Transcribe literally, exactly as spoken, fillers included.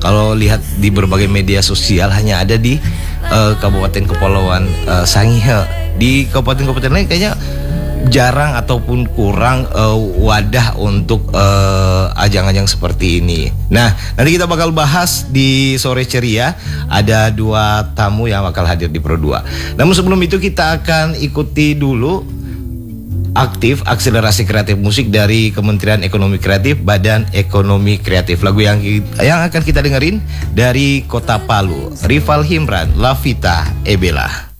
kalau lihat di berbagai media sosial hanya ada di uh, Kabupaten Kepulauan uh, Sangihe. Di kabupaten-kabupaten lain kayaknya jarang ataupun kurang uh, wadah untuk uh, ajang-ajang seperti ini. Nah, nanti kita bakal bahas di sore ceria. Ada dua tamu yang bakal hadir di Pro dua. Namun sebelum itu kita akan ikuti dulu aktif akselerasi kreatif musik dari Kementerian Ekonomi Kreatif, Badan Ekonomi Kreatif. Lagu yang yang akan kita dengerin dari Kota Palu, Rival Himran, La Vita e Bella.